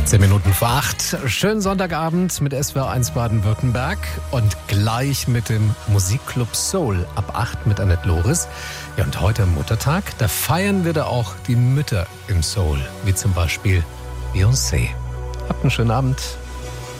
10 Minuten vor 8. Schönen Sonntagabend mit SWR 1 Baden-Württemberg und gleich mit dem Musikclub Soul ab 8 mit Annette Loris. Ja, und heute am Muttertag, da feiern wir da auch die Mütter im Soul, wie zum Beispiel Beyoncé. Habt einen schönen Abend.